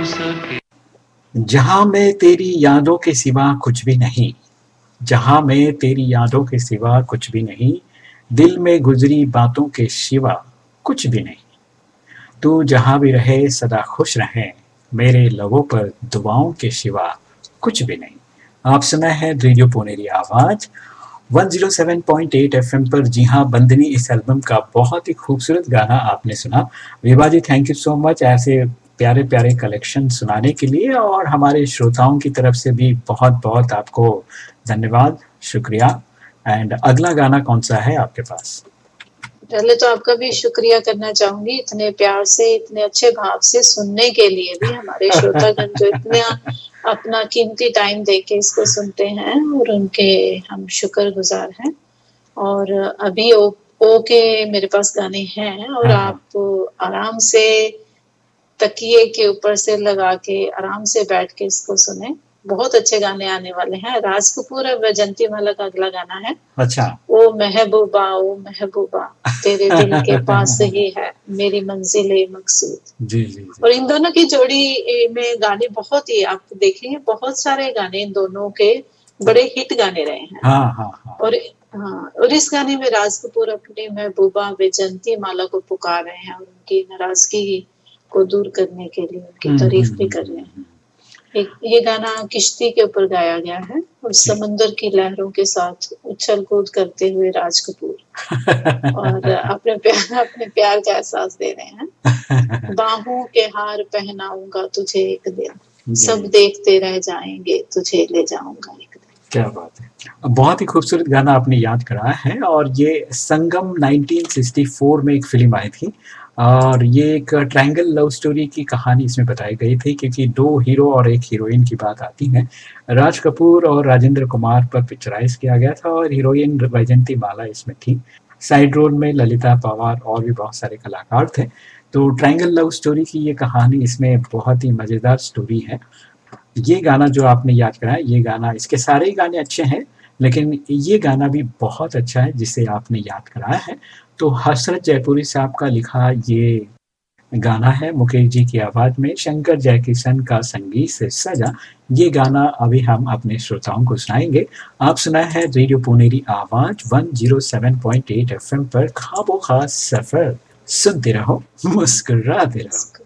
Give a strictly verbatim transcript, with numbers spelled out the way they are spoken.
सके। जहां मैं तेरी यादों के सिवा कुछ भी नहीं, जहां मैं तेरी यादों के सिवा कुछ भी नहीं, दिल में गुजरी बातों के सिवा कुछ भी नहीं, तू जहां भी रहे सदा खुश रहे, मेरे लबों पर दुआओं के सिवा कुछ भी नहीं। आप सुना है रेडियो पुनेरी आवाज एक सौ सात पॉइंट आठ एफएम पर। जी हाँ, बंदनी इस एल्बम का बहुत ही खूबसूरत गाना आपने सुना। विभा जी, थैंक यू सो मच ऐसे प्यारे प्यारे कलेक्शन सुनाने के लिए, और हमारे श्रोताओं की तरफ से भी बहुत बहुत आपको धन्यवाद, शुक्रिया। एंड अगला गाना कौन सा है आपके पास? पहले तो आपका भी शुक्रिया करना चाहूंगी, इतने प्यार से, इतने अच्छे भाव से सुनने के लिए भी। हमारे श्रोतागण जो इतना अपना कीमती टाइम देके इसको सुनते हैं, और उनके हम शुक्रगुजार हैं। और अभी ओ, ओ के मेरे पास गाने हैं, और आप आराम से तकिए के ऊपर से लगा के आराम से बैठ के इसको सुने। बहुत अच्छे गाने आने वाले हैं। राज कपूर और वैजंती माला का अगला गाना है। अच्छा। ओ महबूबा ओ महबूबा, तेरे दिल के पास ही है मेरी मंजिले मकसूद। जी, जी, जी। और इन दोनों की जोड़ी में गाने बहुत ही, आप देखेंगे बहुत सारे गाने इन दोनों के बड़े हिट गाने रहे हैं। हाँ, हाँ, हाँ। और हाँ, और इस गाने में राज कपूर अपनी महबूबा वैजंती माला को पुकार रहे हैं, और उनकी नाराजगी को दूर करने के लिए उनकी तारीफ भी कर रहे हैं। एक ये गाना किश्ती के ऊपर गाया गया है, और समंदर की लहरों के साथ उछल कूद करते हुए राज कपूर और अपने प्यार अपने प्यार का एहसास दे रहे हैं। बाहों के हार पहनाऊंगा तुझे एक दिन, सब देखते रह जाएंगे तुझे ले जाऊंगा एक दिन। क्या बात है, बहुत ही खूबसूरत गाना आपने याद कराया है। और ये संगम उन्नीस सौ चौंसठ में एक फिल्म आई थी, और ये एक ट्रायंगल लव स्टोरी की कहानी इसमें बताई गई थी, क्योंकि दो हीरो और एक हीरोइन की बात आती है। राज कपूर और राजेंद्र कुमार पर पिक्चराइज किया गया था, और हीरोइन वैजंती माला इसमें थी। साइड रोल में ललिता पवार और भी बहुत सारे कलाकार थे। तो ट्रायंगल लव स्टोरी की ये कहानी, इसमें बहुत ही मज़ेदार स्टोरी है। ये गाना जो आपने याद कराया, ये गाना, इसके सारे ही गाने अच्छे हैं, लेकिन ये गाना भी बहुत अच्छा है जिसे आपने याद कराया है। तो हसरत जयपुरी साहब का लिखा ये गाना है, मुकेश जी की आवाज में, शंकर जयकिशन का संगीत से सजा। ये गाना अभी हम अपने श्रोताओं को सुनाएंगे। आप सुना है रेडियो पुनेरी आवाज एक सौ सात पॉइंट आठ एफएम पर, ख्वाबों का सफर। सुनते रहो, मुस्कुराते रहो।